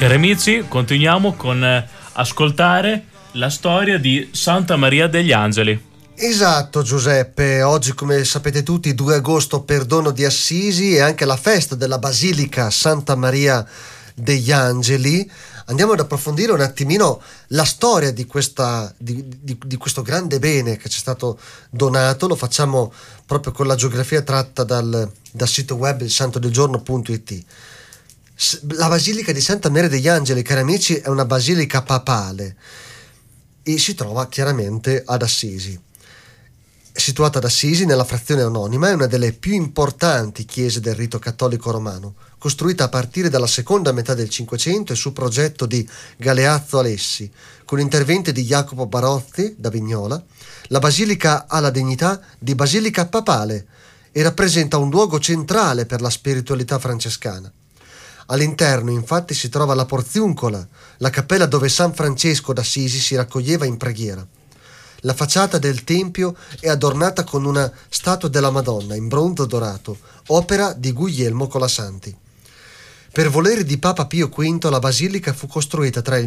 Cari amici, continuiamo con ascoltare la storia di Santa Maria degli Angeli. Esatto Giuseppe, oggi come sapete tutti 2 agosto perdono di Assisi e anche la festa della Basilica Santa Maria degli Angeli. Andiamo ad approfondire un attimino la storia di questo grande bene che ci è stato donato. Lo facciamo proprio con la geografia tratta dal sito web ilsantodelgiorno.it. La Basilica di Santa Maria degli Angeli, cari amici, è una basilica papale e si trova chiaramente ad Assisi. È situata ad Assisi nella frazione anonima, è una delle più importanti chiese del rito cattolico romano, costruita a partire dalla seconda metà del Cinquecento e su progetto di Galeazzo Alessi, con interventi di Jacopo Barozzi da Vignola. La basilica ha la dignità di basilica papale e rappresenta un luogo centrale per la spiritualità francescana. All'interno infatti si trova la Porziuncola, la cappella dove San Francesco d'Assisi si raccoglieva in preghiera. La facciata del tempio è adornata con una statua della Madonna in bronzo dorato, opera di Guglielmo Colasanti. Per volere di Papa Pio V la basilica fu costruita tra il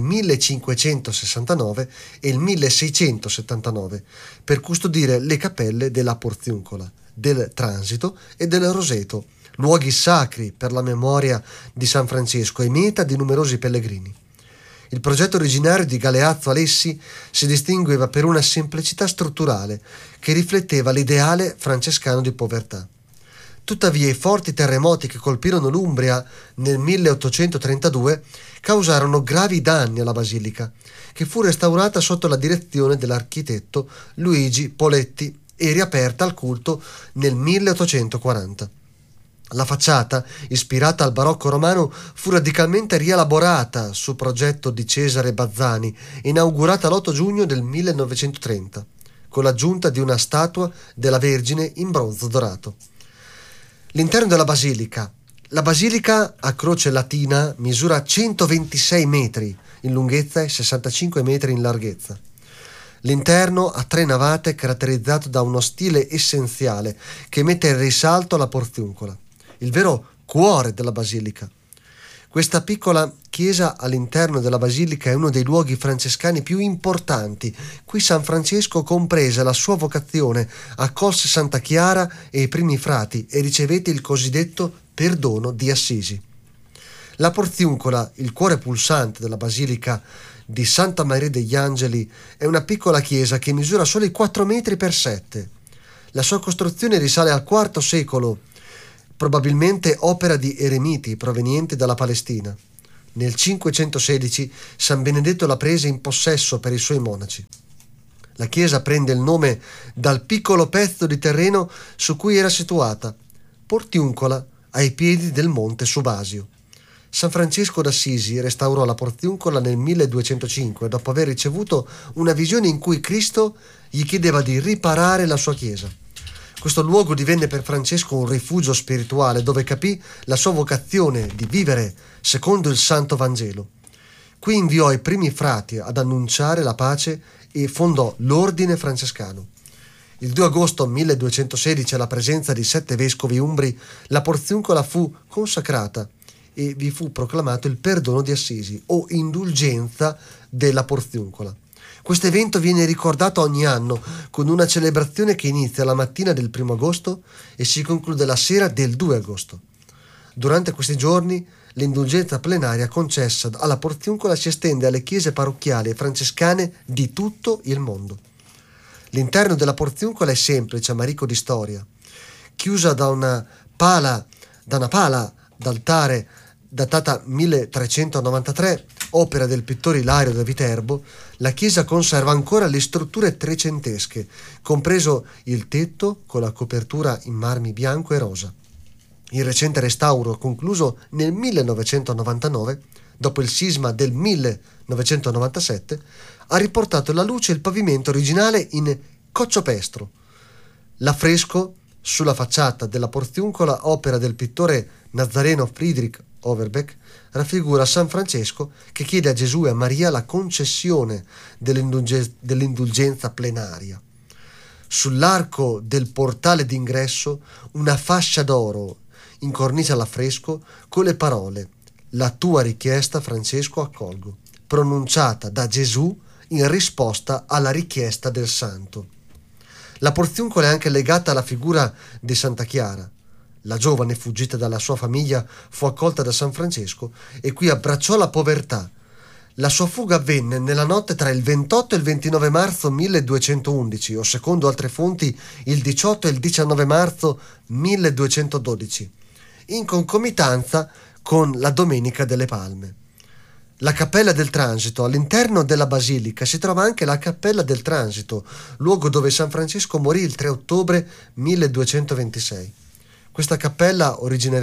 1569 e il 1679 per custodire le cappelle della Porziuncola, del Transito e del Roseto, luoghi sacri per la memoria di San Francesco e meta di numerosi pellegrini. Il progetto originario di Galeazzo Alessi si distingueva per una semplicità strutturale che rifletteva l'ideale francescano di povertà. Tuttavia i forti terremoti che colpirono l'Umbria nel 1832 causarono gravi danni alla basilica, che fu restaurata sotto la direzione dell'architetto Luigi Poletti e riaperta al culto nel 1840. La facciata, ispirata al barocco romano, fu radicalmente rielaborata su progetto di Cesare Bazzani e inaugurata l'8 giugno del 1930, con l'aggiunta di una statua della Vergine in bronzo dorato. L'interno della basilica. La basilica a croce latina misura 126 metri in lunghezza e 65 metri in larghezza. L'interno ha 3 navate caratterizzato da uno stile essenziale che mette in risalto la Porziuncola, il vero cuore della basilica. Questa piccola chiesa all'interno della basilica è uno dei luoghi francescani più importanti. Qui San Francesco comprese la sua vocazione, accolse Santa Chiara e i primi frati e ricevette il cosiddetto perdono di Assisi. La Porziuncola, il cuore pulsante della basilica di Santa Maria degli Angeli, è una piccola chiesa che misura solo 4 metri per 7. La sua costruzione risale al IV secolo, probabilmente opera di eremiti provenienti dalla Palestina. Nel 516 San Benedetto la prese in possesso per i suoi monaci. La chiesa prende il nome dal piccolo pezzo di terreno su cui era situata, Portiuncola, ai piedi del monte Subasio. San Francesco d'Assisi restaurò la Porziuncola nel 1205 dopo aver ricevuto una visione in cui Cristo gli chiedeva di riparare la sua chiesa. Questo luogo divenne per Francesco un rifugio spirituale dove capì la sua vocazione di vivere secondo il Santo Vangelo. Qui inviò i primi frati ad annunciare la pace e fondò l'ordine francescano. Il 2 agosto 1216, alla presenza di 7 vescovi umbri, la Porziuncola fu consacrata e vi fu proclamato il perdono di Assisi o indulgenza della Porziuncola. Questo evento viene ricordato ogni anno con una celebrazione che inizia la mattina del 1 agosto e si conclude la sera del 2 agosto. Durante questi giorni l'indulgenza plenaria concessa alla Porziuncola si estende alle chiese parrocchiali e francescane di tutto il mondo. L'interno della Porziuncola è semplice ma ricco di storia. Chiusa da una pala d'altare datata 1393, opera del pittore Ilario da Viterbo, la chiesa conserva ancora le strutture trecentesche, compreso il tetto con la copertura in marmi bianco e rosa. Il recente restauro, concluso nel 1999, dopo il sisma del 1997, ha riportato alla luce il pavimento originale in cocciopestro. L'affresco sulla facciata della Porziuncola, opera del pittore nazareno Friedrich Overbeck, raffigura San Francesco che chiede a Gesù e a Maria la concessione dell'indulgenza plenaria. Sull'arco del portale d'ingresso una fascia d'oro incornicia l'affresco con le parole: La tua richiesta, Francesco, accolgo, pronunciata da Gesù in risposta alla richiesta del santo. La porziuncola è anche legata alla figura di Santa Chiara. La giovane, fuggita dalla sua famiglia, fu accolta da San Francesco e qui abbracciò la povertà. La sua fuga avvenne nella notte tra il 28 e il 29 marzo 1211, o secondo altre fonti il 18 e il 19 marzo 1212, in concomitanza con la Domenica delle Palme. La Cappella del Transito. All'interno della basilica si trova anche la Cappella del Transito, luogo dove San Francesco morì il 3 ottobre 1226. Questa cappella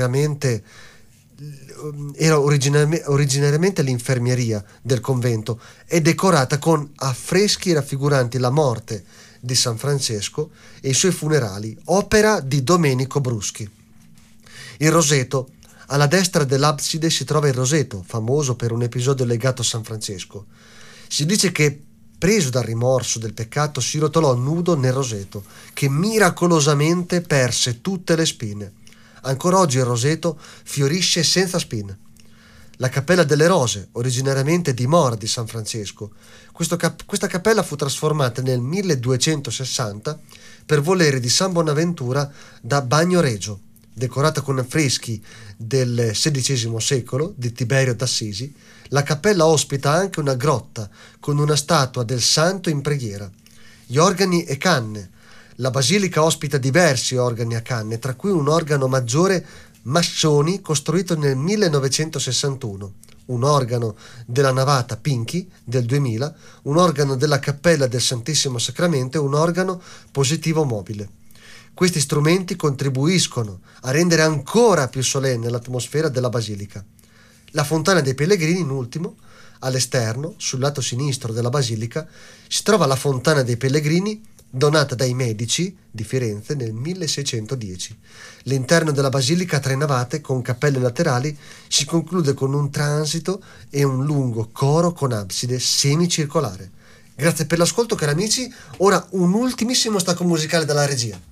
era originariamente l'infermieria del convento, è decorata con affreschi raffiguranti la morte di San Francesco e i suoi funerali, opera di Domenico Bruschi. Il roseto. Alla destra dell'abside si trova il roseto, famoso per un episodio legato a San Francesco. Si dice che, preso dal rimorso del peccato, si rotolò nudo nel roseto, che miracolosamente perse tutte le spine. Ancora oggi il roseto fiorisce senza spine. La Cappella delle Rose, originariamente dimora di San Francesco. Questa cappella fu trasformata nel 1260 per volere di San Bonaventura da Bagnoregio, decorata con affreschi del XVI secolo di Tiberio d'Assisi. La cappella ospita anche una grotta con una statua del santo in preghiera, gli organi e canne. La basilica ospita diversi organi a canne, tra cui un organo maggiore Massoni costruito nel 1961, un organo della navata Pinchi del 2000, un organo della Cappella del Santissimo Sacramento e un organo positivo mobile. Questi strumenti contribuiscono a rendere ancora più solenne l'atmosfera della basilica. La Fontana dei Pellegrini, in ultimo, all'esterno, sul lato sinistro della basilica, si trova la Fontana dei Pellegrini, donata dai Medici di Firenze nel 1610. L'interno della basilica a tre navate con cappelle laterali si conclude con un transito e un lungo coro con abside semicircolare. Grazie per l'ascolto, cari amici. Ora un ultimissimo stacco musicale dalla regia.